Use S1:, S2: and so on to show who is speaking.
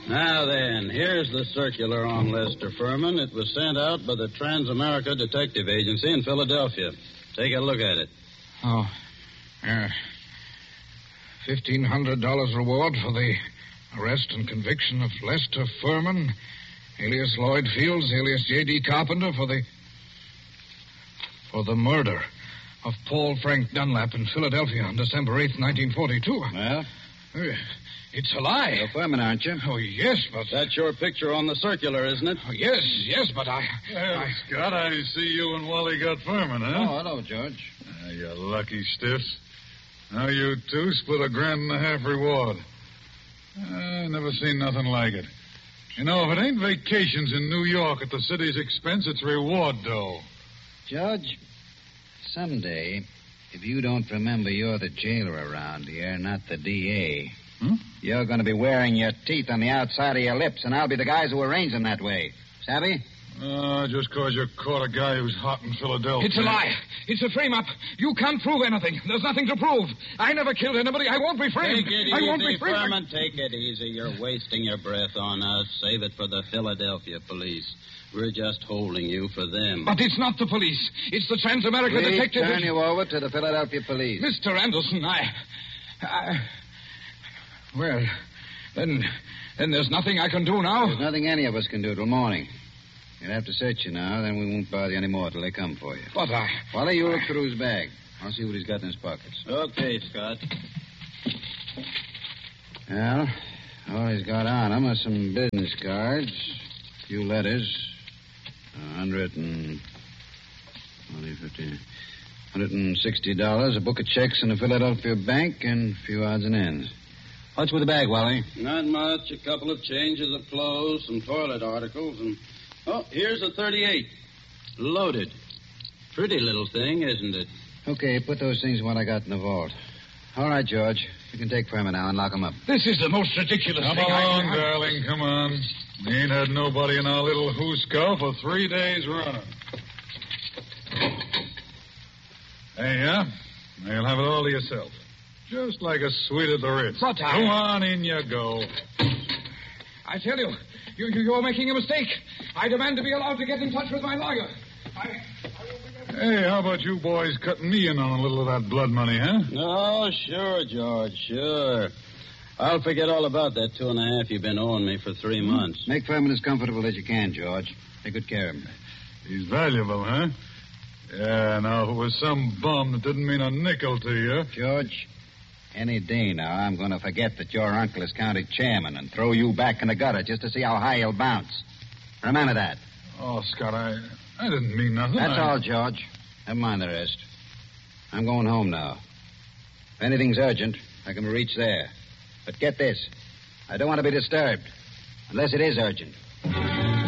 S1: Now then, here's the circular on Lester Furman. It was sent out by the Transamerica Detective Agency in Philadelphia. Take a look at it.
S2: Oh, $1,500 reward for the arrest and conviction of Lester Furman, alias Lloyd Fields, alias J.D. Carpenter, for the murder of Paul Frank Dunlap in Philadelphia on December 8th, 1942.
S3: Well?
S2: It's a lie.
S3: You're Furman, aren't you?
S2: Oh, yes, but...
S1: That's your picture on the circular, isn't it?
S2: Oh, yes, but I...
S4: Scott, I see you and Wally got Furman, huh?
S3: Oh, hello, George.
S4: You lucky stiffs. Now you two split $1.50 reward. Never seen nothing like it. You know, if it ain't vacations in New York at the city's expense, it's reward dough.
S3: Judge, someday, if you don't remember you're the jailer around here, not the D.A., you're going to be wearing your teeth on the outside of your lips, and I'll be the guys who arrange them that way. Savvy?
S4: Just because you caught a guy who's hot in Philadelphia.
S2: It's a lie. It's a frame-up. You can't prove anything. There's nothing to prove. I never killed anybody. I won't be framed.
S1: Take it
S2: I
S1: easy,
S2: won't be framed.
S1: Furman. Take it easy. You're wasting your breath on us. Save it for the Philadelphia police. We're just holding you for them.
S2: But it's not the police. It's the Transamerica Detective...
S3: turn you over to the Philadelphia police.
S2: Mr. Anderson, Well, then there's nothing I can do now.
S3: There's nothing any of us can do till morning. You'll have to search you now, then we won't bother you anymore till they come for you.
S2: But
S3: Wally, you look through his bag. I'll see what he's got in his pockets.
S1: Okay, Scott.
S3: Well, all he's got on him are some business cards, a few letters, $160, a book of checks in a Philadelphia bank, and a few odds and ends. What's with the bag, Wally?
S1: Not much. A couple of changes of clothes, some toilet articles, and... Oh, here's a 38. Loaded. Pretty little thing, isn't it?
S3: Okay, put those things in what I got in the vault. All right, George. You can take Furman now and lock him up.
S2: This is the most ridiculous
S4: Come
S2: thing
S4: on, darling, come on. We ain't had nobody in our little hooscow for 3 days running. Hey, yeah? Now you'll have it all to yourself. Just like a suite at the Ritz.
S2: But
S4: Go on, in you go.
S2: I tell you, you're making a mistake. I demand to be allowed to get in touch with my lawyer.
S4: Hey, how about you boys cutting me in on a little of that blood money, huh?
S1: Oh, sure, George, sure. I'll forget all about that 2.5 you've been owing me for 3 months.
S3: Make Furman as comfortable as you can, George. Take good care of him.
S4: He's valuable, huh? Yeah, now, if it was some bum that didn't mean a nickel to you...
S3: George, any day now, I'm going to forget that your uncle is county chairman and throw you back in the gutter just to see how high he'll bounce. Remember that.
S4: Oh, Scott, I didn't mean nothing.
S3: That's all, George. Never mind the rest. I'm going home now. If anything's urgent, I can reach there. But get this. I don't want to be disturbed. Unless it is urgent.